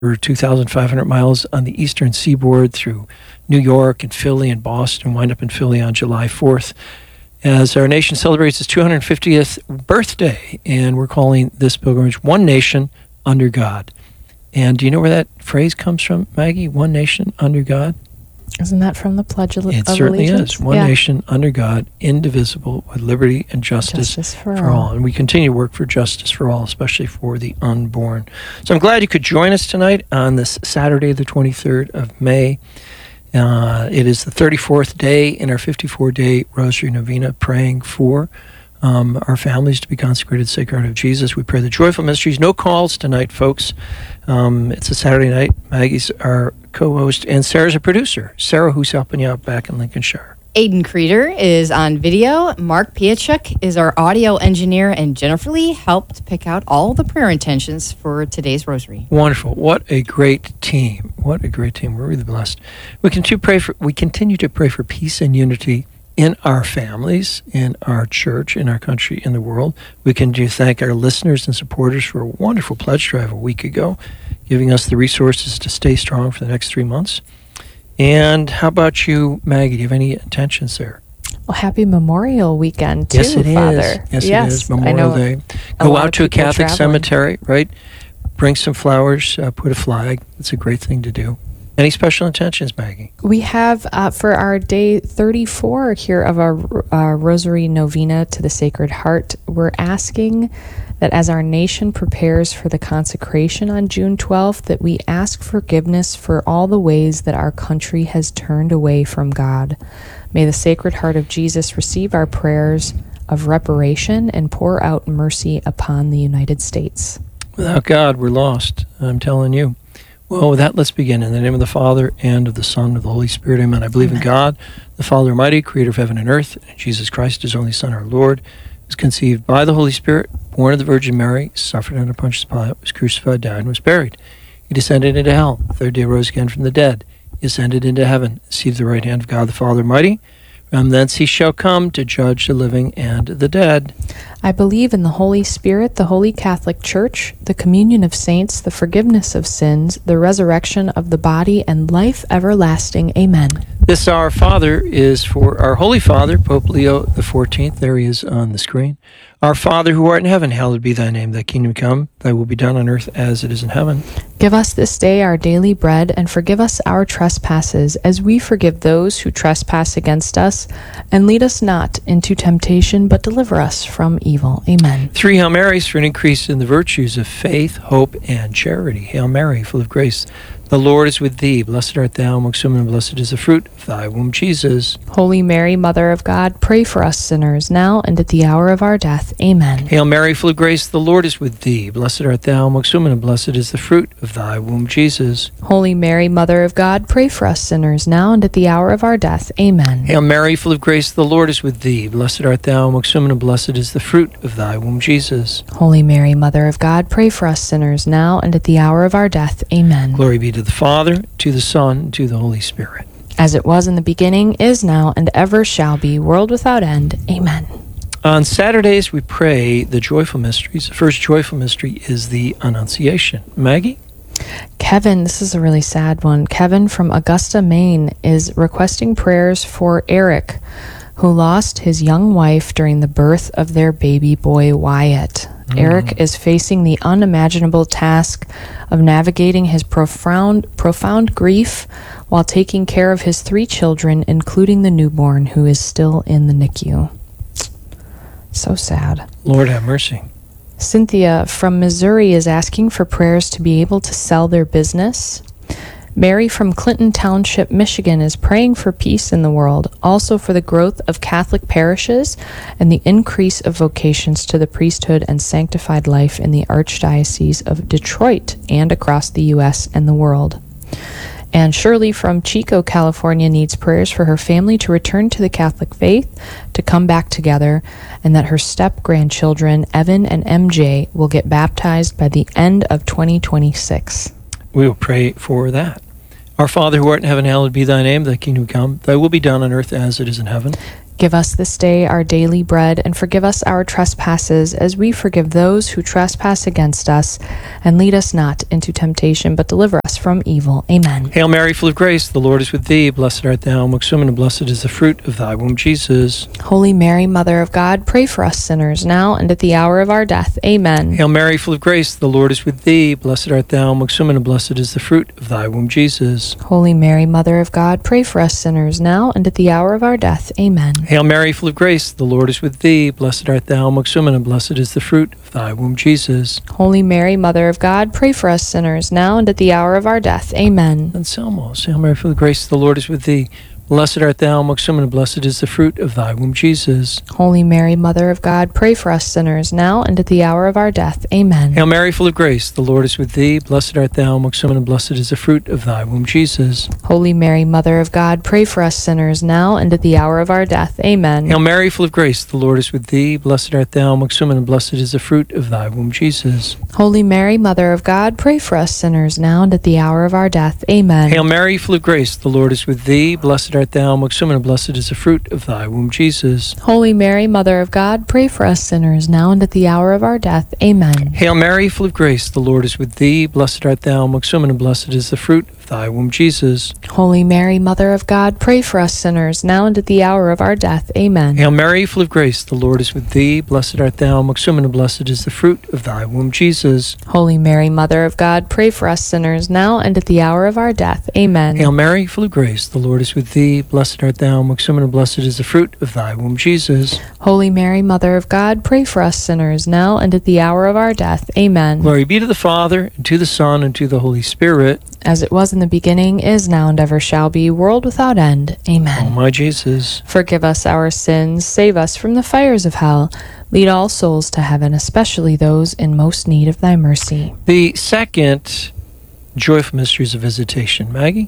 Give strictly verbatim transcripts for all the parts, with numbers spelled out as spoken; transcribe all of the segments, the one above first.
over two thousand five hundred miles on the eastern seaboard through New York and Philly and Boston, wind up in Philly on July fourth, as our nation celebrates its two hundred fiftieth birthday, and we're calling this pilgrimage One Nation Under God. And do you know where that phrase comes from, Maggie? One nation under God? Isn't that from the Pledge of Allegiance? It certainly is. One yeah. nation under God, indivisible, with liberty and justice, justice for, for all. all. And we continue to work for justice for all, especially for the unborn. So I'm glad you could join us tonight on this Saturday, the twenty-third of May. Uh, it is the thirty-fourth day in our fifty-four day Rosary Novena, praying for um, our families to be consecrated to the Sacred Heart of Jesus. We pray the joyful mysteries. No calls tonight, folks. Um, it's a Saturday night. Maggie's our co-host, and Sarah's a producer. Sarah, who's helping you out back in Lincolnshire? Aiden Creeder is on video. Mark Piachuk is our audio engineer, and Jennifer Lee helped pick out all the prayer intentions for today's rosary. Wonderful. What a great team. What a great team. We're really blessed. We continue to pray for, we continue to pray for peace and unity in our families, in our church, in our country, in the world. We continue to thank our listeners and supporters for a wonderful pledge drive a week ago, giving us the resources to stay strong for the next three months. And how about you, Maggie? Do you have any intentions there? Well, happy Memorial Weekend, too, yes, it Father. Is. Yes, yes, it is. Memorial Day. Go out to a Catholic traveling. cemetery, right? Bring some flowers, uh, put a flag. It's a great thing to do. Any special intentions, Maggie? We have, uh, for our day thirty-four here of our uh, Rosary Novena to the Sacred Heart, we're asking that as our nation prepares for the consecration on June twelfth, that we ask forgiveness for all the ways that our country has turned away from God. May the Sacred Heart of Jesus receive our prayers of reparation and pour out mercy upon the United States. Without God, we're lost, I'm telling you. Well, with that, let's begin. In the name of the Father, and of the Son, and of the Holy Spirit, amen. I believe amen. In God, the Father Almighty, creator of heaven and earth, and Jesus Christ, his only Son, our Lord, was conceived by the Holy Spirit, born of the Virgin Mary, suffered under Pontius Pilate, was crucified, died, and was buried. He descended into hell. The third day rose again from the dead. He ascended into heaven, seated at the right hand of God the Father Almighty. From thence he shall come to judge the living and the dead. I believe in the Holy Spirit, the Holy Catholic Church, the communion of saints, the forgiveness of sins, the resurrection of the body, and life everlasting. Amen. This Our Father is for our Holy Father, Pope Leo the fourteenth. There he is on the screen. Our Father, who art in heaven, hallowed be thy name. Thy kingdom come, thy will be done on earth as it is in heaven. Give us this day our daily bread, and forgive us our trespasses, as we forgive those who trespass against us. And lead us not into temptation, but deliver us from evil. Amen. Three Hail Marys for an increase in the virtues of faith, hope, and charity. Hail Mary, full of grace, the Lord is with thee. Blessed art thou amongst women, and blessed is the fruit of thy womb, Jesus. Holy Mary, Mother of God, pray for us sinners, now and at the hour of our death. Amen. Hail Mary, full of grace, the Lord is with thee. Blessed art thou amongst women, and blessed is the fruit of thy womb, Jesus. Holy Mary, Mother of God, pray for us sinners, now and at the hour of our death. Amen. Hail Mary, full of grace, the Lord is with thee. Blessed art thou amongst women, and blessed is the fruit of thy womb, Jesus. Holy Mary, Mother of God, pray for us sinners, now and at the hour of our death. Amen. Glory be to the Father, to the Son, and to the Holy Spirit. As it was in the beginning, is now, and ever shall be, world without end. Amen. On Saturdays, we pray the joyful mysteries. The first joyful mystery is the Annunciation. Maggie? Kevin, this is a really sad one. Kevin from Augusta, Maine, is requesting prayers for Eric, who lost his young wife during the birth of their baby boy, Wyatt. Mm. Eric is facing the unimaginable task of navigating his profound, profound grief while taking care of his three children, including the newborn, who is still in the N I C U. So sad. Lord have mercy. Cynthia from Missouri is asking for prayers to be able to sell their business. Mary from Clinton Township, Michigan, is praying for peace in the world, also for the growth of Catholic parishes and the increase of vocations to the priesthood and sanctified life in the Archdiocese of Detroit and across the U S and the world. And Shirley from Chico, California, needs prayers for her family to return to the Catholic faith, to come back together, and that her step-grandchildren, Evan and M J, will get baptized by the end of twenty twenty-six. We will pray for that. Our Father, who art in heaven, hallowed be thy name. Thy kingdom come. Thy will be done on earth as it is in heaven. Give us this day our daily bread, and forgive us our trespasses, as we forgive those who trespass against us. And lead us not into temptation, but deliver us from evil. Amen. Hail Mary, full of grace, the Lord is with thee. Blessed art thou amongst women, and blessed is the fruit of thy womb, Jesus. Holy Mary, Mother of God, pray for us sinners, now and at the hour of our death. Amen. Hail Mary, full of grace, the Lord is with thee. Blessed art thou amongst women, and blessed is the fruit of thy womb, Jesus. Holy Mary, Mother of God, pray for us sinners, now and at the hour of our death. Amen. Hail Mary, full of grace, the Lord is with thee. Blessed art thou amongst women, and blessed is the fruit of thy womb, Jesus. Holy Mary, Mother of God, pray for us sinners, now and at the hour of our death. Amen. Anselmos, Hail Mary, full of grace, the Lord is with thee. Blessed art thou amongst women, and blessed is the fruit of thy womb, Jesus. Holy Mary, Mother of God, pray for us sinners, now and at the hour of our death. Amen. Hail Mary, full of grace, the Lord is with thee. Blessed art thou amongst women, and blessed is the fruit of thy womb, Jesus. Holy Mary, Mother of God, pray for us sinners, now and at the hour of our death. Amen. Hail Mary, full of grace, the Lord is with thee. Blessed art thou amongst women, and blessed is the fruit of thy womb, Jesus. Holy Mary, Mother of God, pray for us sinners, now and at the hour of our death. Amen. Hail Mary, full of grace, the Lord is with thee. Blessed art thou amongst women, and blessed is the fruit of thy womb, Jesus. Holy Mary, Mother of God, pray for us sinners, now and at the hour of our death. Amen. Hail Mary, full of grace, the Lord is with thee. Blessed art thou amongst women, and blessed is the fruit of thy womb, Jesus. Holy Mary, Mother of God, pray for us sinners, now and at the hour of our death. Amen. Hail Mary, full of grace, the Lord is with thee. Blessed art thou amongst women, and blessed is the fruit of thy womb, Jesus. Holy Mary, Mother of God, pray for us sinners, now and at the hour of our death. Amen. Hail Mary, full of grace, the Lord is with thee. Blessed art thou amongst women, and blessed is the fruit of thy womb, Jesus. Holy Mary, Mother of God, pray for us sinners, now and at the hour of our death. Amen. Glory be to the Father, and to the Son, and to the Holy Spirit. As it was in the beginning, is now, and ever shall be, world without end. Amen. O my Jesus. Forgive us our sins, save us from the fires of hell. Lead all souls to heaven, especially those in most need of thy mercy. The second joyful mysteries of visitation. Maggie?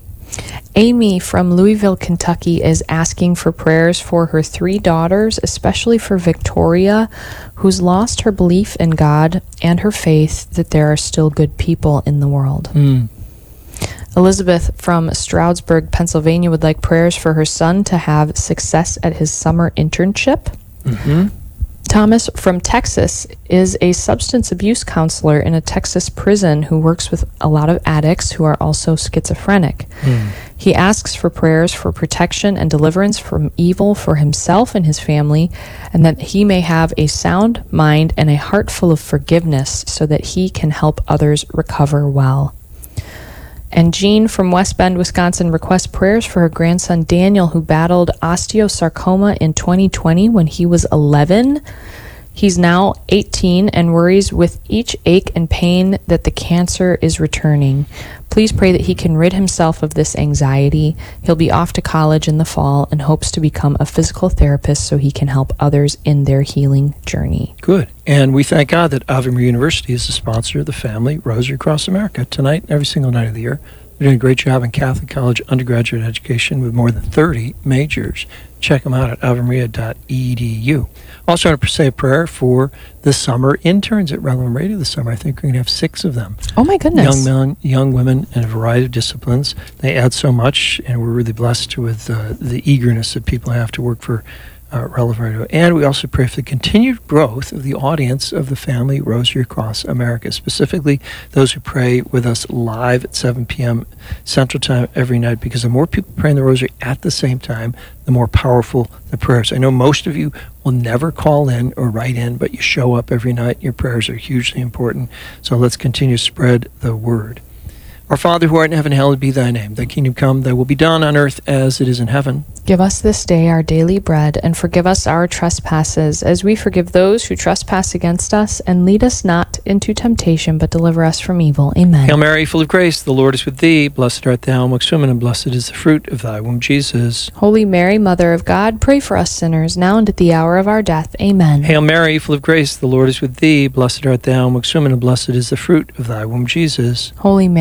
Amy from Louisville, Kentucky is asking for prayers for her three daughters, especially for Victoria, who's lost her belief in God and her faith that there are still good people in the world. Mm. Elizabeth from Stroudsburg, Pennsylvania would like prayers for her son to have success at his summer internship. Mm-hmm. Thomas from Texas is a substance abuse counselor in a Texas prison who works with a lot of addicts who are also schizophrenic. Mm. He asks for prayers for protection and deliverance from evil for himself and his family, and that he may have a sound mind and a heart full of forgiveness so that he can help others recover well. And Jean from West Bend, Wisconsin requests prayers for her grandson Daniel, who battled osteosarcoma in twenty twenty when he was eleven. He's now eighteen and worries with each ache and pain that the cancer is returning. Please pray that he can rid himself of this anxiety. He'll be off to college in the fall and hopes to become a physical therapist so he can help others in their healing journey. Good. And we thank God that Ave Maria University is the sponsor of the Family Rosary Across America tonight and every single night of the year. They're doing a great job in Catholic college undergraduate education with more than thirty majors. Check them out at ave maria dot e d u. Also, I want to say a prayer for the summer interns at Relevant Radio this summer. I think we're going to have six of them. Oh, my goodness. Young men, young women in a variety of disciplines. They add so much, and we're really blessed with uh, the eagerness that people have to work for uh, Relevant Radio. And we also pray for the continued growth of the audience of the Family Rosary Across America, specifically those who pray with us live at seven p.m. Central Time every night, because the more people praying the Rosary at the same time, the more powerful the prayers. I know most of you will never call in or write in, but you show up every night. Your prayers are hugely important. So let's continue to spread the word. Our Father who art in heaven, hallowed be thy name. Thy kingdom come, thy will be done on earth as it is in heaven. Give us this day our daily bread, and forgive us our trespasses, as we forgive those who trespass against us. And lead us not into temptation, but deliver us from evil. Amen. Hail Mary, full of grace, the Lord is with thee. Blessed art thou amongst women, and blessed is the fruit of thy womb, Jesus. Holy Mary, Mother of God, pray for us sinners, now and at the hour of our death. Amen. Hail Mary, full of grace, the Lord is with thee. Blessed art thou amongst women, and blessed is the fruit of thy womb, Jesus. Holy Mary, Mother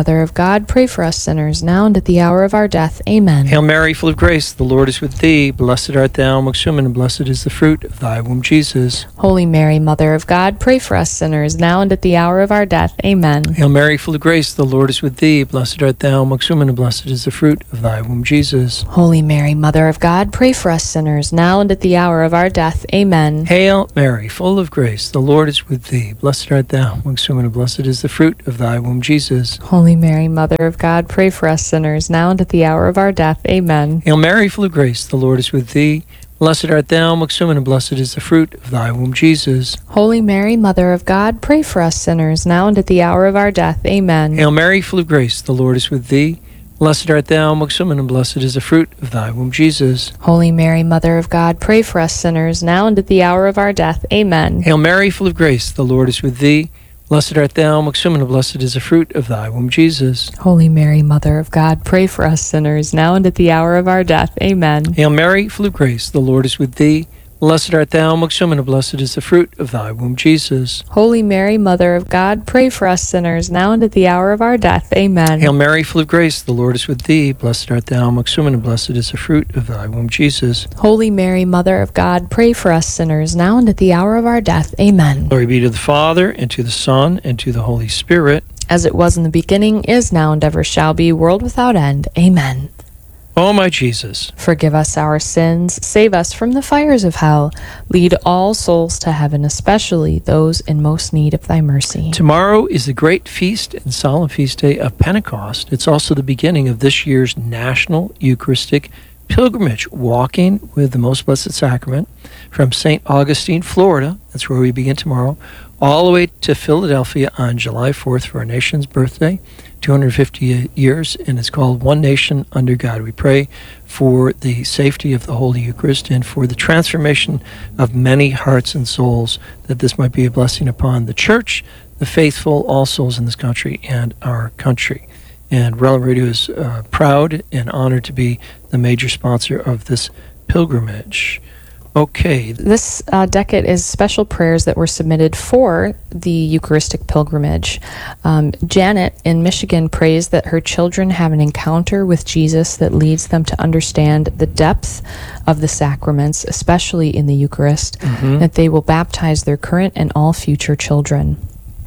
Mother of God, pray for us sinners, now and at the hour of our death. Amen. Hail Mary, full of grace, the Lord is with thee. Blessed art thou amongst women, and blessed is the fruit of thy womb, Jesus. Holy Mary, Mother of God, pray for us sinners, now and at the hour of our death. Amen. Hail Mary, full of grace, the Lord is with thee. Blessed art thou amongst women, and blessed is the fruit of thy womb, Jesus. Holy Mary, Mother of God, pray for us sinners, now and at the hour of our death. Amen. Hail Mary, full of grace, the Lord is with thee. Blessed art thou amongst women, and blessed is the fruit of thy womb, Jesus. Holy Mary, Mother of God, pray for us sinners, now and at the hour of our death. Amen. Hail Mary, full of grace, the Lord is with thee. Blessed art thou amongst women, and blessed is the fruit of thy womb, Jesus. Holy Mary, Mother of God, pray for us sinners, now and at the hour of our death. Amen. Hail Mary, full of grace, the Lord is with thee. Blessed art thou amongst women, and blessed is the fruit of thy womb, Jesus. Holy Mary, Mother of God, pray for us sinners, now and at the hour of our death. Amen. Hail Mary, full of grace, the Lord is with thee. Blessed art thou amongst women, and blessed is the fruit of thy womb, Jesus. Holy Mary, Mother of God, pray for us sinners, now and at the hour of our death. Amen. Hail Mary, full of grace, the Lord is with thee. Blessed art thou amongst women, and blessed is the fruit of thy womb, Jesus. Holy Mary, Mother of God, pray for us sinners, now and at the hour of our death. Amen. Hail Mary, full of grace, the Lord is with thee. Blessed art thou amongst women, and blessed is the fruit of thy womb, Jesus. Holy Mary, Mother of God, pray for us sinners, now and at the hour of our death. Amen. Glory be to the Father, and to the Son, and to the Holy Spirit. As it was in the beginning, is now, and ever shall be, world without end. Amen. O my Jesus, Forgive us our sins, save us from the fires of hell, lead all souls to heaven, especially those in most need of thy mercy. tomorrow is the great feast and solemn feast day of Pentecost. It's also the beginning of this year's National Eucharistic Pilgrimage, walking with the Most Blessed Sacrament from Saint Augustine, Florida, that's where we begin tomorrow, all the way to Philadelphia on July fourth for our nation's birthday, two hundred fifty years, and it's called One Nation Under God. We pray for the safety of the Holy Eucharist and for the transformation of many hearts and souls, that this might be a blessing upon the church, the faithful, all souls in this country, and our country. And Relevant Radio is uh, proud and honored to be the major sponsor of this pilgrimage. Okay. This uh, decade is special prayers that were submitted for the Eucharistic pilgrimage. Um, Janet in Michigan prays that her children have an encounter with Jesus that leads them to understand the depth of the sacraments, especially in the Eucharist, Mhm. that they will baptize their current and all future children.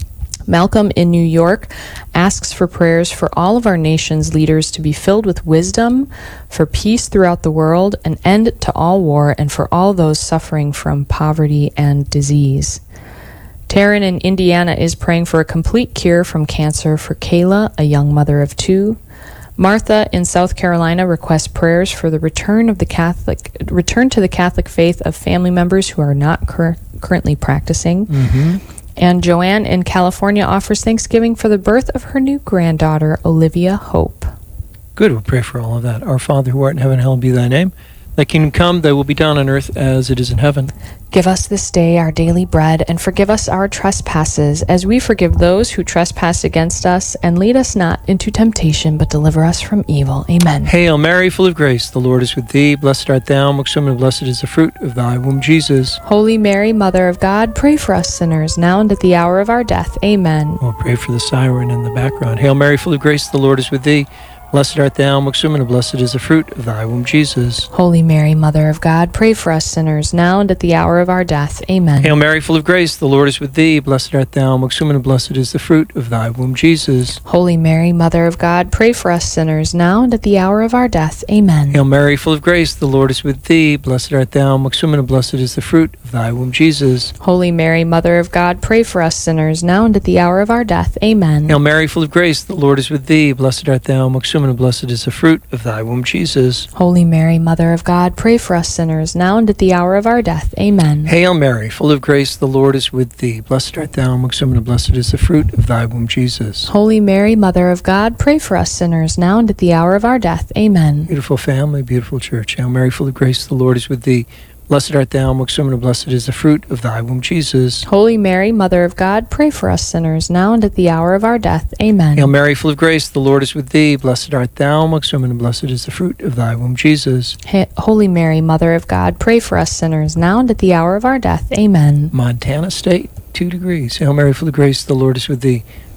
Malcolm in New York asks for prayers for all of our nation's leaders to be filled with wisdom, for peace throughout the world, an end to all war, and for all those suffering from poverty and disease. Taryn in Indiana is praying for a complete cure from cancer for Kayla, a young mother of two. Martha in South Carolina requests prayers for the return of the Catholic return to the Catholic faith of family members who are not cur- currently practicing. Mm-hmm. And Joanne in California offers thanksgiving for the birth of her new granddaughter, Olivia Hope. Good, we'll pray for all of that. Our Father who art in heaven, hallowed be thy name. Thy kingdom come, thy will be done on earth as it is in heaven. Give us this day our daily bread, and forgive us our trespasses, as we forgive those who trespass against us. And lead us not into temptation, but deliver us from evil. Amen. Hail Mary, full of grace, the Lord is with thee. Blessed art thou amongst women, and blessed is the fruit of thy womb, Jesus. Holy Mary, Mother of God, pray for us sinners, now and at the hour of our death. Amen. We'll pray for the siren in the background. Hail Mary, full of grace, the Lord is with thee. Blessed art thou amongst women, and blessed is the fruit of thy womb, Jesus. Holy Mary, Mother of God, pray for us sinners, now and at the hour of our death. Amen. Hail Mary, full of grace, the Lord is with thee. Blessed art thou amongst women, and blessed is the fruit of thy womb, Jesus. Holy Mary, Mother of God, pray for us sinners, now and at the hour of our death. Amen. Hail Mary, full of grace, the Lord is with thee. Blessed art thou amongst women, and blessed is the fruit of thy womb, Jesus. Holy Mary, Mother of God, pray for us sinners, now and at the hour of our death. Amen. Hail Mary, full of grace, the Lord is with thee. Blessed art thou amongst women, and blessed is the fruit of thy womb, Jesus. Holy Mary, Mother of God, pray for us sinners, now and at the hour of our death. Amen. Hail Mary, full of grace, the Lord is with thee. Blessed art thou amongst women, and blessed is the fruit of thy womb, Jesus. Holy Mary, Mother of God, pray for us sinners, now and at the hour of our death. Amen. Beautiful family, beautiful church. Hail Mary, full of grace, the Lord is with thee. Blessed art thou amongst women, and blessed is the fruit of thy womb, Jesus. Holy Mary, Mother of God, pray for us sinners, now and at the hour of our death. Amen. Hail Mary, full of grace, the Lord is with thee. Blessed art thou amongst women, and blessed is the fruit of thy womb, Jesus. Ha- Holy Mary, Mother of God, pray for us sinners, now and at the hour of our death. Amen. Montana State, two degrees. Hail Mary, full of grace, the Lord is with thee.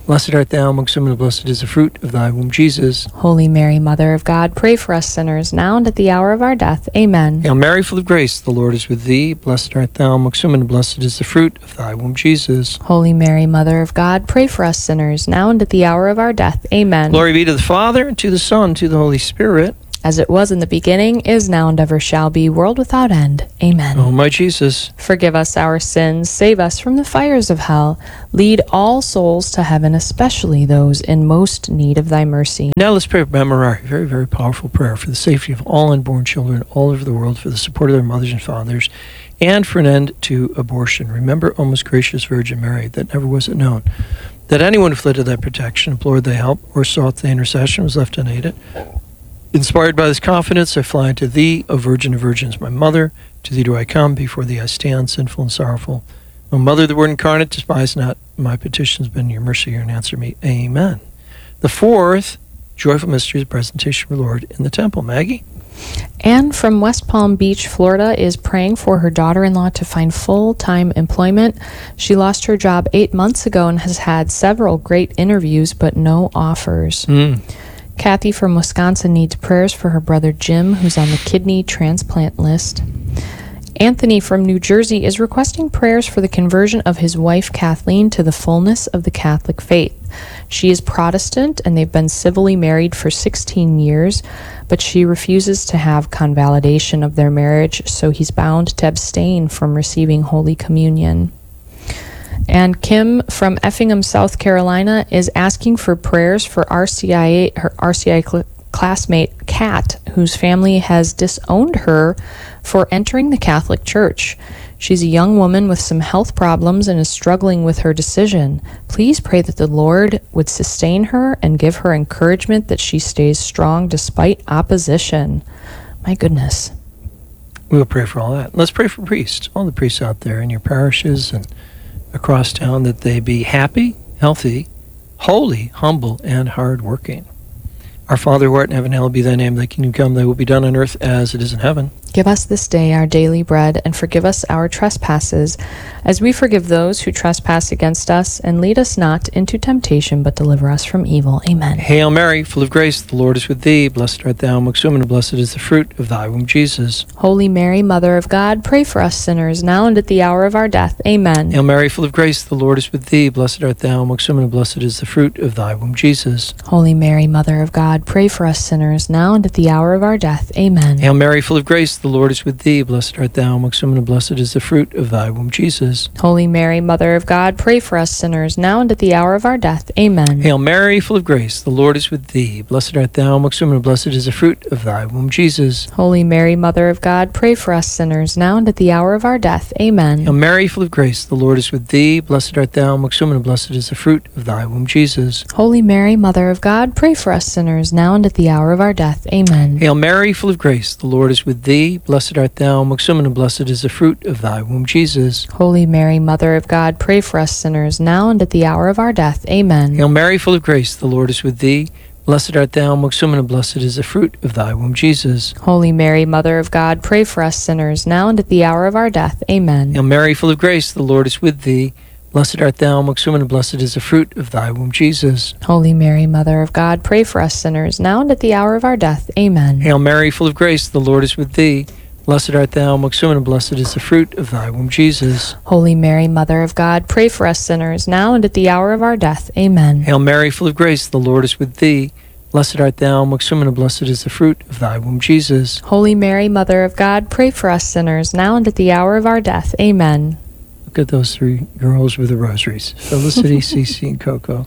Blessed art thou amongst women, and blessed is the fruit of thy womb, Jesus. Holy Mary, Mother of God, pray for us sinners, now and at the hour of our death. Amen. Hail Mary, full of grace, the Lord is with thee. Blessed art thou amongst women, and blessed is the fruit of thy womb, Jesus. Holy Mary, Mother of God, pray for us sinners, now and at the hour of our death. Amen. Glory be to the Father, and to the Son, and to the Holy Spirit. As it was in the beginning, is now, and ever shall be, world without end. Amen. O my Jesus, Forgive us our sins, save us from the fires of hell. Lead all souls to heaven, especially those in most need of thy mercy. now let's pray Memorare, a very, very powerful prayer for the safety of all unborn children all over the world, for the support of their mothers and fathers, and for an end to abortion. Remember, O most gracious Virgin Mary, that never was it known that anyone who fled to thy protection, implored thy help, or sought thy intercession was left unaided. Inspired by this confidence, I fly unto thee, O Virgin of Virgins, my mother. To thee do I come, before thee I stand, sinful and sorrowful. O Mother, the Word incarnate, despise not my petitions, but in your mercy hear and answer me. Amen. The fourth joyful mystery is the presentation of our Lord in the temple. Maggie? Anne from West Palm Beach, Florida, is praying for her daughter-in-law to find full-time employment. She lost her job eight months ago and has had several great interviews, but no offers. Mm. Kathy from Wisconsin needs prayers for her brother Jim, who's on the kidney transplant list. Anthony from New Jersey is requesting prayers for the conversion of his wife Kathleen to the fullness of the Catholic faith. She is Protestant and they've been civilly married for sixteen years, but she refuses to have convalidation of their marriage, so he's bound to abstain from receiving Holy Communion. And Kim from Effingham, South Carolina, is asking for prayers for R C I A, her R C I cl- classmate Kat, whose family has disowned her for entering the Catholic Church. She's a young woman with some health problems and is struggling with her decision. Please pray that the Lord would sustain her and give her encouragement that she stays strong despite opposition. My goodness. We'll pray for all that. Let's pray for priests, all the priests out there in your parishes and across town, that they be happy, healthy, holy, humble, and hard-working. Our Father who art in heaven, hallowed be thy name. Thy kingdom come, thy will be done on earth as it is in heaven. Give us this day our daily bread, and forgive us our trespasses, as we forgive those who trespass against us. And lead us not into temptation, but deliver us from evil. Amen. Hail Mary, full of grace, the Lord is with thee. Blessed art thou amongst women, and blessed is the fruit of thy womb, Jesus. Holy Mary, Mother of God, pray for us sinners, now and at the hour of our death. Amen. Hail Mary, full of grace, the Lord is with thee. Blessed art thou amongst women, and blessed is the fruit of thy womb, Jesus. Holy Mary, Mother of God, pray for us sinners, now and at the hour of our death. Amen. Hail Mary, full of grace, the Lord is with thee. Blessed art thou amongst women, and blessed is the fruit of thy womb, Jesus. Holy Mary, Mother of God, pray for us sinners, now and at the hour of our death. Amen. Hail Mary, full of grace, the Lord is with thee. Blessed art thou amongst women, and blessed is the fruit of thy womb, Jesus. Holy Mary, Mother of God, pray for us sinners, now and at the hour of our death. Amen. Hail Mary, full of grace, the Lord is with thee. Blessed art thou amongst women, and blessed is the fruit of thy womb, Jesus. Holy Mary, Mother of God, pray for us sinners, now and at the hour of our death. Amen. Hail Mary, full of grace, the Lord is with thee. Blessed art thou amongst women, and blessed is the fruit of thy womb, Jesus. Holy Mary, Mother of God, pray for us sinners, now and at the hour of our death. Amen. Hail Mary, full of grace, the Lord is with thee. Blessed art thou amongst women, and blessed is the fruit of thy womb, Jesus. Holy Mary, Mother of God, pray for us sinners, now and at the hour of our death. Amen. Hail Mary, full of grace, the Lord is with thee. Blessed art thou amongst women, and blessed is the fruit of thy womb, Jesus. Holy Mary, Mother of God, pray for us sinners, now and at the hour of our death. Amen. Hail Mary, full of grace, the Lord is with thee. Blessed art thou amongst women, and blessed is the fruit of thy womb, Jesus. Holy Mary, Mother of God, pray for us sinners, now and at the hour of our death. Amen. Hail Mary, full of grace, the Lord is with thee. Blessed art thou amongst women, and blessed is the fruit of thy womb, Jesus. Holy Mary, Mother of God, pray for us sinners, now and at the hour of our death. Amen. Look at those three girls with the rosaries. Felicity, Cece, and Coco.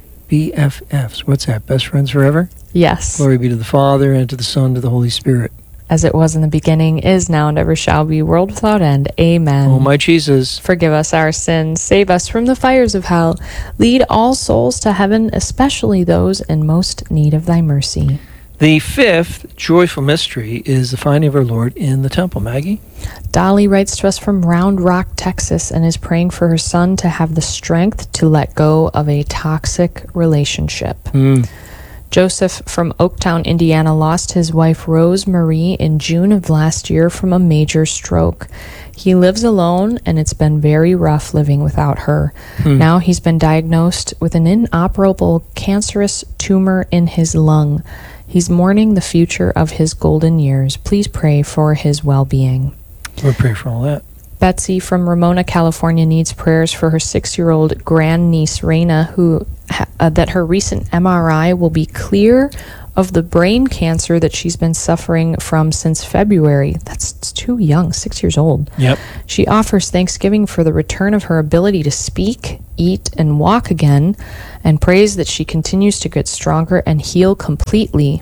B F Fs. What's that? Best friends forever? Yes. Glory be to the Father, and to the Son, and to the Holy Spirit. As it was in the beginning, is now, and ever shall be, world without end. Amen. O my Jesus, Forgive us our sins, save us from the fires of hell, lead all souls to heaven, especially those in most need of thy mercy. the fifth joyful mystery is the finding of our Lord in the temple. Maggie? Dolly writes to us from Round Rock, Texas, and is praying for her son to have the strength to let go of a toxic relationship. Mm. Joseph from Oaktown, Indiana, lost his wife Rose Marie in June of last year from a major stroke. He lives alone, and it's been very rough living without her. Hmm. Now he's been diagnosed with an inoperable cancerous tumor in his lung. He's mourning the future of his golden years. Please pray for his well-being. We'll pray for all that. Betsy from Ramona, California needs prayers for her six-year-old grandniece, Raina, who uh, that her recent M R I will be clear of the brain cancer that she's been suffering from since February. That's too young, six years old. Yep. She offers thanksgiving for the return of her ability to speak, eat, and walk again, and prays that she continues to get stronger and heal completely.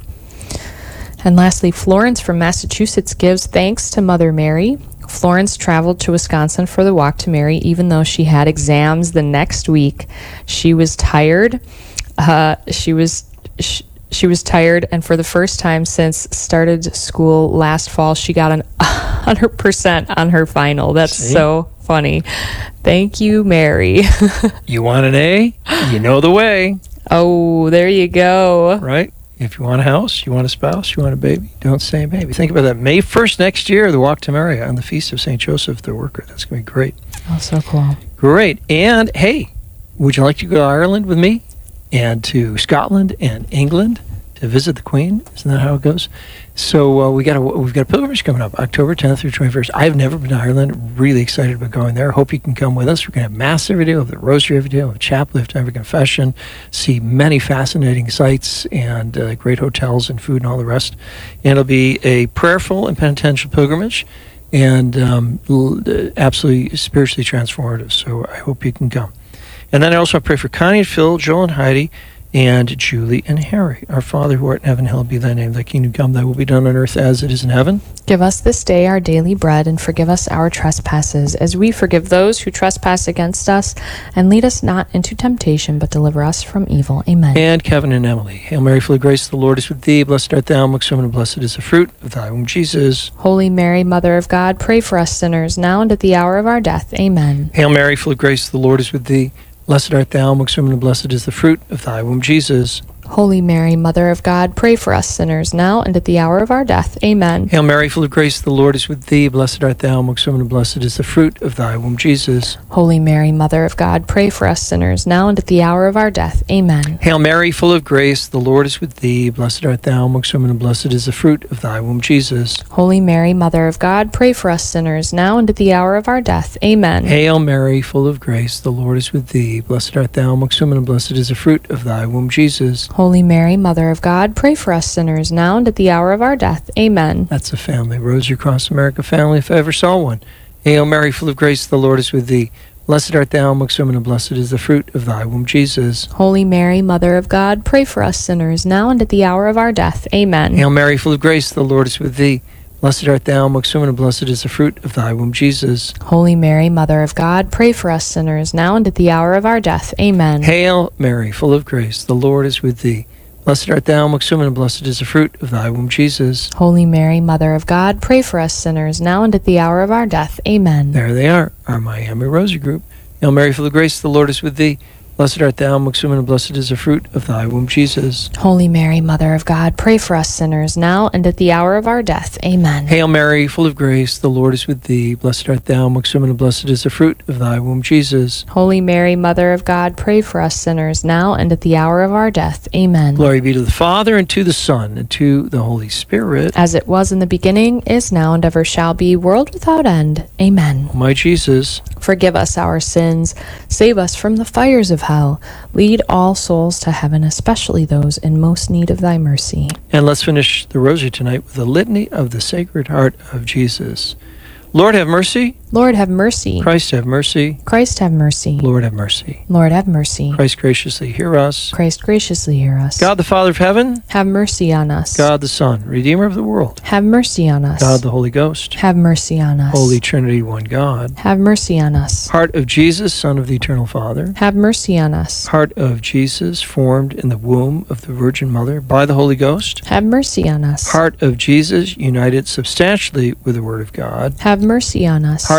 And lastly, Florence from Massachusetts gives thanks to Mother Mary. Florence traveled to Wisconsin for the Walk to Mary, even though she had exams the next week. She was tired. Uh, she was... She, She was tired, and for the first time since started school last fall, she got an one hundred percent on her final. That's See? so funny. Thank you, Mary. You want an A? You know the way, Oh, there you go. right? If you want a house, you want a spouse, you want a baby, don't say baby. Think about that. May first next year, the Walk to Mary on the Feast of Saint Joseph the Worker. That's going to be great. Oh, so cool. Great. And hey, would you like to go to Ireland with me? And to Scotland and England to visit the Queen? Isn't that how it goes? So uh, we got a, we've got a pilgrimage coming up, October tenth through twenty-first. I've never been to Ireland. Really excited about going there. Hope you can come with us. We're going to have Mass every day, we'll have the Rosary every day, we'll have chapel after every confession, see many fascinating sights and uh, great hotels and food and all the rest. And it'll be a prayerful and penitential pilgrimage and um, l- absolutely spiritually transformative. So I hope you can come. And then I also pray for Connie and Phil, Joel and Heidi, and Julie and Harry. Our Father who art in heaven, hallowed be thy name. Thy kingdom come, thy will be done on earth as it is in heaven. Give us this day our daily bread, and forgive us our trespasses, as we forgive those who trespass against us. And lead us not into temptation, but deliver us from evil. Amen. And Kevin and Emily. Hail Mary, full of grace, the Lord is with thee. Blessed art thou amongst women, and blessed is the fruit of thy womb, Jesus. Holy Mary, Mother of God, pray for us sinners, now and at the hour of our death. Amen. Hail Mary, full of grace, the Lord is with thee. Blessed art thou amongst women, and blessed is the fruit of thy womb, Jesus. Holy Mary, Mother of God, pray for us sinners, now and at the hour of our death. Amen. Hail Mary, full of grace, the Lord is with thee. Blessed art thou amongst women, and blessed is the fruit of thy womb, Jesus. Holy Mary, Mother of God, pray for us sinners, now and at the hour of our death. Amen. Hail Mary, full of grace, the Lord is with thee. Blessed art thou amongst women, and blessed is the fruit of thy womb, Jesus. Holy Mary, Mother of God, pray for us sinners, now and at the hour of our death. Amen. Hail Mary, full of grace, the Lord is with thee. Blessed art thou amongst women, and blessed is the fruit of thy womb, Jesus. Holy Mary, Mother of God, pray for us sinners, now and at the hour of our death. Amen. That's a family. Rosary Cross America family, if I ever saw one. Hail Mary, full of grace, the Lord is with thee. Blessed art thou amongst women, and blessed is the fruit of thy womb, Jesus. Holy Mary, Mother of God, pray for us sinners, now and at the hour of our death. Amen. Hail Mary, full of grace, the Lord is with thee. Blessed art thou amongst women, and blessed is the fruit of thy womb, Jesus. Holy Mary, Mother of God, pray for us sinners, now and at the hour of our death. Amen. Hail Mary, full of grace, the Lord is with thee. Blessed art thou amongst women, and blessed is the fruit of thy womb, Jesus. Holy Mary, Mother of God, pray for us sinners, now and at the hour of our death. Amen. There they are, our Miami Rosary group. Hail Mary, full of grace, the Lord is with thee. Blessed art thou amongst women, and blessed is the fruit of thy womb, Jesus. Holy Mary, Mother of God, pray for us sinners, now and at the hour of our death. Amen. Hail Mary, full of grace, the Lord is with thee. Blessed art thou amongst women, and blessed is the fruit of thy womb, Jesus. Holy Mary, Mother of God, pray for us sinners, now and at the hour of our death. Amen. Glory be to the Father, and to the Son, and to the Holy Spirit. As it was in the beginning, is now, and ever shall be, world without end. Amen. O my Jesus, Forgive us our sins, save us from the fires of hell, lead all souls to heaven, especially those in most need of thy mercy. and let's finish the Rosary tonight with a litany of the Sacred Heart of Jesus. Lord, have mercy. Lord, have mercy. Christ, have mercy. Christ, have mercy. Lord, have mercy. Lord, have mercy. Christ, graciously hear us. Christ, graciously hear us. God, the Father of heaven. have mercy on us. God, the Son, Redeemer of the world. have mercy on us. God, the Holy Ghost. have mercy on us. Holy Trinity, one God. have mercy on us. Heart of Jesus, Son of the Eternal Father. have mercy on us. Heart of Jesus, formed in the womb of the Virgin Mother by the Holy Ghost. have mercy on us. Heart of Jesus, united substantially with the Word of God. have mercy on us. Heart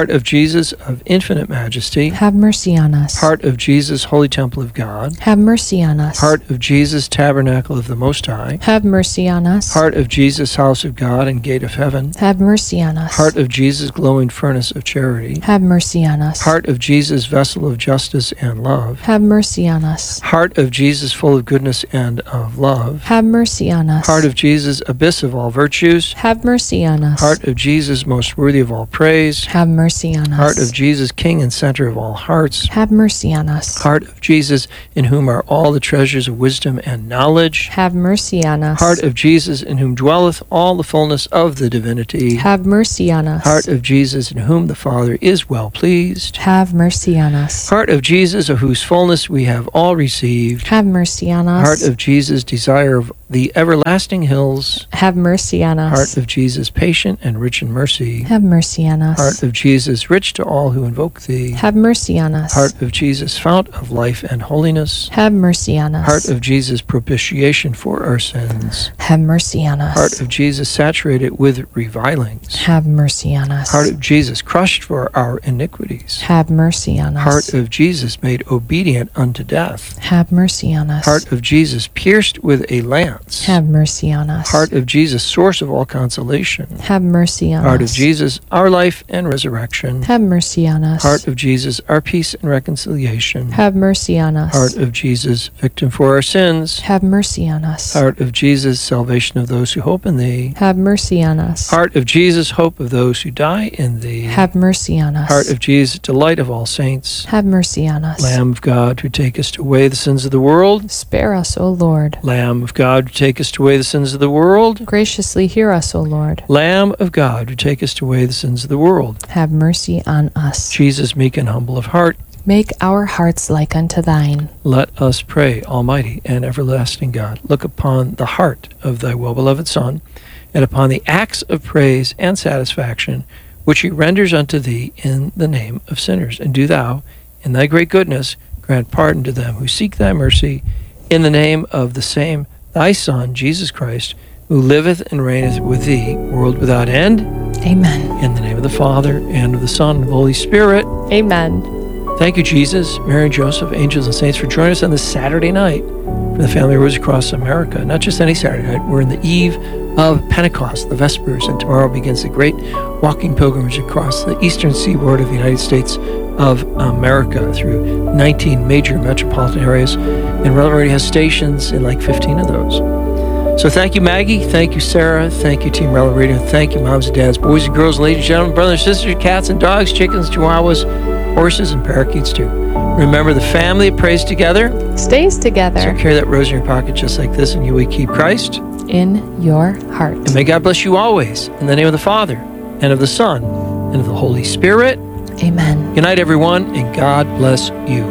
Heart of Jesus of infinite majesty. Have mercy on us. Heart of Jesus, holy temple of God. Have mercy on us. Heart of Jesus, tabernacle of the Most High. Have mercy on us. Heart of Jesus, house of God and gate of heaven. Have mercy on us. Heart of Jesus, glowing furnace of charity. Have mercy on us. Heart of Jesus, vessel of justice and love. Have mercy on us. Heart of Jesus, full of goodness and of love. Have mercy on us. Heart of Jesus, abyss of all virtues. Have mercy on us. Heart of Jesus, most worthy of all praise. Have mercy on us. Heart of Jesus, king and center of all hearts. Have mercy on us. Heart of Jesus, in whom are all the treasures of wisdom and knowledge. Have mercy on us. Heart of Jesus, in whom dwelleth all the fullness of the divinity. Have mercy on us. Heart of Jesus, in whom the Father is well pleased. Have mercy on us. Heart of Jesus, of whose fullness we have all received. Have mercy on us. Heart of Jesus, desire of the everlasting hills. Have mercy on us. Heart of Jesus, patient and rich in mercy. Have mercy on us. Heart of Jesus, rich to all who invoke thee. Have mercy on us. Heart of Jesus, fount of life and holiness. Have mercy on us. Heart of Jesus, propitiation for our sins. Have mercy on us. Heart of Jesus, saturated with revilings. Have mercy on us. Heart of Jesus, crushed for our iniquities. Have mercy on us. Heart of Jesus, made obedient unto death. Have mercy on us. Heart of Jesus, pierced with a lance. Have mercy on us. Heart of Jesus, source of all consolation. Have mercy on Heart us. of Jesus, our life and resurrection. Have mercy on us. Heart of Jesus, our peace and reconciliation. Have mercy on us. Heart of Jesus, victim for our sins. Have mercy on us. Heart of Jesus, salvation of those who hope in thee. Have mercy on us. Heart of Jesus, hope of those who die in thee. Have mercy on us. Heart of Jesus, delight of all saints. Have mercy on us. Lamb of God, who takest away the sins of the world. Spare us, O Lord. Lamb of God, who takest away the sins of the world. Graciously hear us, O Lord. Lamb of God, who takest away the sins of the world. Have mercy on us. Jesus, meek and humble of heart. Make our hearts like unto thine. Let us pray, Almighty and everlasting God, look upon the heart of thy well-beloved Son, and upon the acts of praise and satisfaction which he renders unto thee in the name of sinners. And do thou, in thy great goodness, grant pardon to them who seek thy mercy, in the name of the same thy Son, Jesus Christ, who liveth and reigneth with thee, world without end. Amen. In the name of the Father, and of the Son, and of the Holy Spirit. Amen. Thank you, Jesus, Mary and Joseph, angels and saints, for joining us on this Saturday night for the Family Rose across America. Not just any Saturday night, we're in the eve of Pentecost, the Vespers, and tomorrow begins the great walking pilgrimage across the eastern seaboard of the United States of America through nineteen major metropolitan areas, and Relevant Radio has stations in like fifteen of those. So thank you, Maggie. Thank you, Sarah. Thank you, Team Relevant Radio. Thank you, moms and dads, boys and girls, ladies and gentlemen, brothers and sisters, cats and dogs, chickens, chihuahuas, horses, and parakeets too. Remember, the family that prays together Stays together so carry that rose in your pocket just like this, and you will keep Christ. in your heart. And may God bless you always. In the name of the Father, and of the Son, and of the Holy Spirit. Amen. Good night, everyone, and God bless you.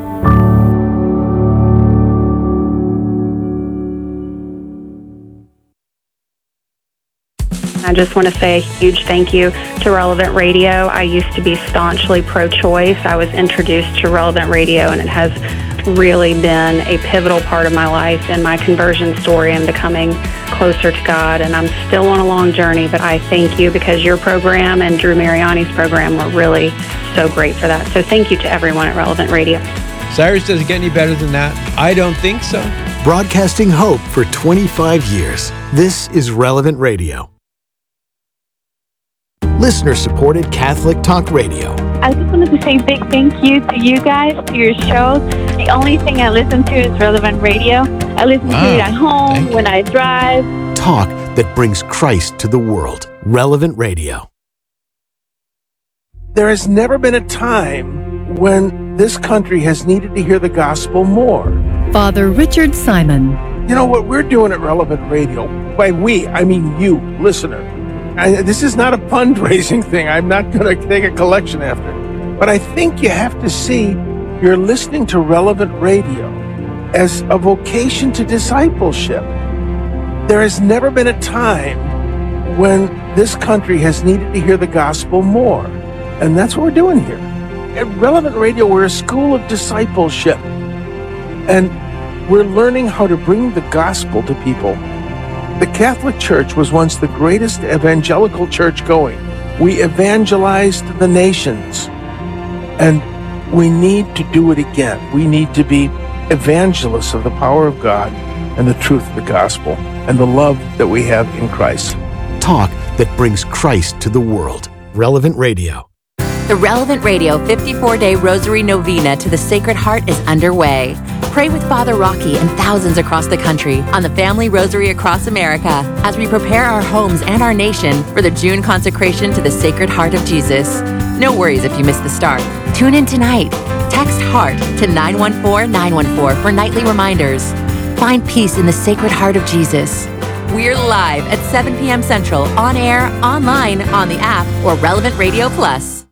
I just want to say a huge thank you to Relevant Radio. I used to be staunchly pro-choice. I was introduced to Relevant Radio, and it has really been a pivotal part of my life and my conversion story and becoming closer to God. And I'm still on a long journey, but I thank you because your program and Drew Mariani's program were really so great for that. So thank you to everyone at Relevant Radio. Cyrus, does it get any better than that? I don't think so. Broadcasting hope for twenty-five years. This is Relevant Radio. Listener-supported Catholic Talk Radio. I just wanted to say a big thank you to you guys, to your show. The only thing I listen to is Relevant Radio. I listen Wow. to it at home, when I drive. Talk that brings Christ to the world. Relevant Radio. There has never been a time when this country has needed to hear the gospel more. Father Richard Simon. You know what we're doing at Relevant Radio? By we, I mean you, listener. I, this is not a fundraising thing. I'm not going to take a collection after. But I think you have to see you're listening to Relevant Radio as a vocation to discipleship. There has never been a time when this country has needed to hear the gospel more. And that's what we're doing here. At Relevant Radio, we're a school of discipleship. And we're learning how to bring the gospel to people. The Catholic Church was once the greatest evangelical church going. We evangelized the nations. And we need to do it again. We need to be evangelists of the power of God and the truth of the gospel and the love that we have in Christ. Talk that brings Christ to the world. Relevant Radio. The Relevant Radio fifty-four day Rosary Novena to the Sacred Heart is underway. Pray with Father Rocky and thousands across the country on the Family Rosary Across America as we prepare our homes and our nation for the June consecration to the Sacred Heart of Jesus. No worries if you miss the start. Tune in tonight. Text HEART to nine one four nine one four for nightly reminders. Find peace in the Sacred Heart of Jesus. We're live at seven p.m. Central, on air, online, on the app, or Relevant Radio Plus.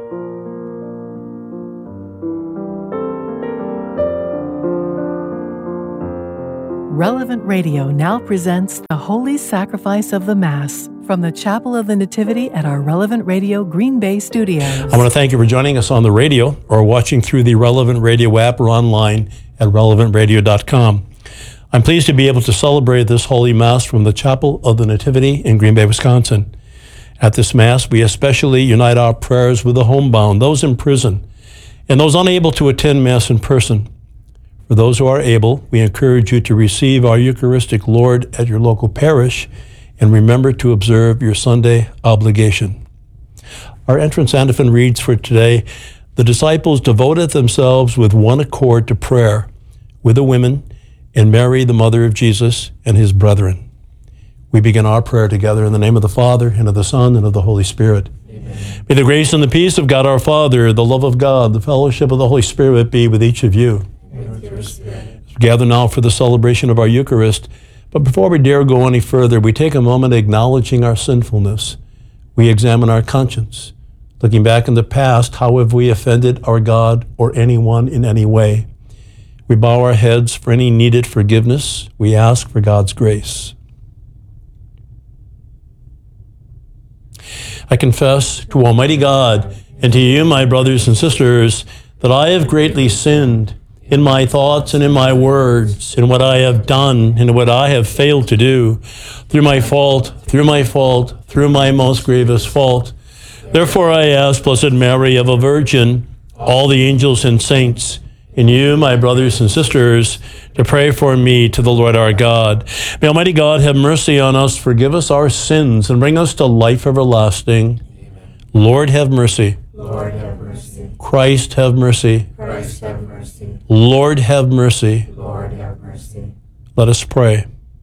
Relevant Radio now presents the Holy Sacrifice of the Mass from the Chapel of the Nativity at our Relevant Radio Green Bay studios. I want to thank you for joining us on the radio or watching through the Relevant Radio app or online at relevant radio dot com. I'm pleased to be able to celebrate this Holy Mass from the Chapel of the Nativity in Green Bay, Wisconsin. At this Mass, we especially unite our prayers with the homebound, those in prison, and those unable to attend Mass in person. For those who are able, we encourage you to receive our Eucharistic Lord at your local parish and remember to observe your Sunday obligation. Our entrance antiphon reads for today, "The disciples devoted themselves with one accord to prayer with the women and Mary, the mother of Jesus, and his brethren." We begin our prayer together in the name of the Father, and of the Son, and of the Holy Spirit. Amen. May the grace and the peace of God our Father, the love of God, the fellowship of the Holy Spirit be with each of you. As we gather now for the celebration of our Eucharist, but before we dare go any further, we take a moment acknowledging our sinfulness. We examine our conscience, looking back in the past, how have we offended our God or anyone in any way? We bow our heads for any needed forgiveness. We ask for God's grace. I confess to Almighty God and to you, my brothers and sisters, that I have greatly sinned in my thoughts and in my words, in what I have done and what I have failed to do, through my fault, through my fault, through my most grievous fault. Therefore I ask, Blessed Mary, ever Virgin, all the angels and saints, and you, my brothers and sisters, to pray for me to the Lord our God. May Almighty God have mercy on us, forgive us our sins, and bring us to life everlasting. Amen. Lord, have mercy. Lord, have mercy. Christ, have mercy. Christ, have mercy. Lord, have mercy. Lord, have mercy. Let us pray.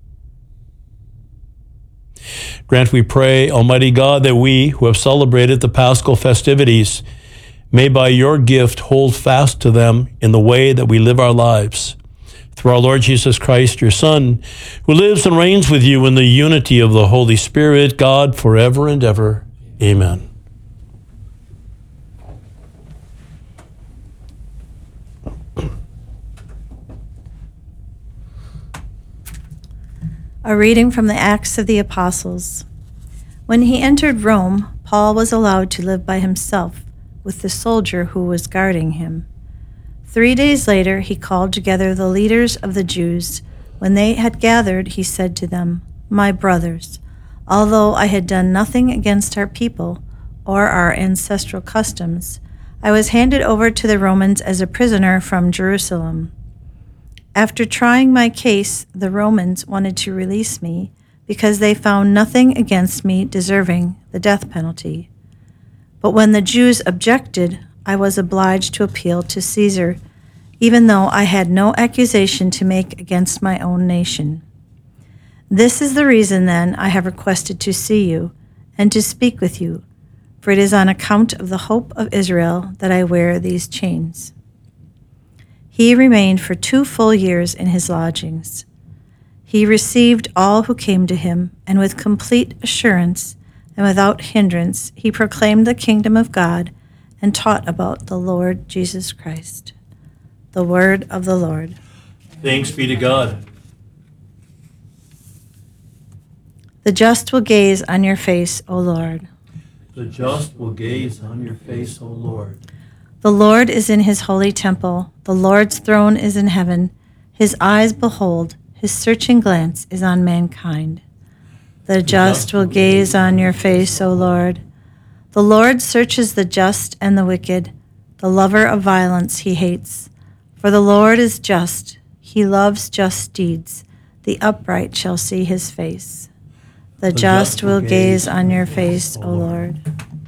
Grant, we pray, Almighty God, that we who have celebrated the Paschal festivities may by your gift hold fast to them in the way that we live our lives. Through our Lord Jesus Christ, your Son, who lives and reigns with you in the unity of the Holy Spirit, God, forever and ever. Amen. A reading from the Acts of the Apostles. When he entered Rome, Paul was allowed to live by himself with the soldier who was guarding him. Three days later, he called together the leaders of the Jews. When they had gathered, he said to them, "My brothers, although I had done nothing against our people or our ancestral customs, I was handed over to the Romans as a prisoner from Jerusalem. After trying my case, the Romans wanted to release me because they found nothing against me deserving the death penalty. But when the Jews objected, I was obliged to appeal to Caesar, even though I had no accusation to make against my own nation. This is the reason, then, I have requested to see you and to speak with you, for it is on account of the hope of Israel that I wear these chains." He remained for two full years in his lodgings. He received all who came to him, and with complete assurance and without hindrance, he proclaimed the kingdom of God and taught about the Lord Jesus Christ. The word of the Lord. Thanks be to God. The just will gaze on your face, O Lord. The just will gaze on your face, O Lord. The Lord is in his holy temple. The Lord's throne is in heaven. His eyes behold, his searching glance is on mankind. The just will gaze on your face, O Lord. The Lord searches the just and the wicked. The lover of violence he hates. For the Lord is just. He loves just deeds. The upright shall see his face. The just will gaze on your face, O Lord.